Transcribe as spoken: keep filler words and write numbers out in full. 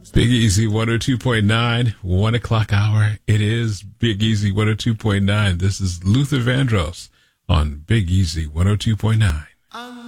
Big Easy one oh two point nine, one o'clock hour. It is Big Easy one oh two point nine. This is Luther Vandross on Big Easy one oh two point nine.